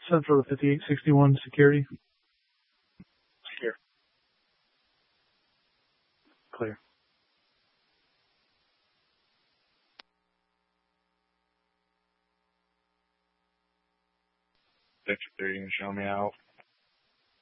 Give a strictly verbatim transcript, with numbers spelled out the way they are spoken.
Central to fifty-eight sixty-one security. Here. Clear. Sector thirty, you can show me out.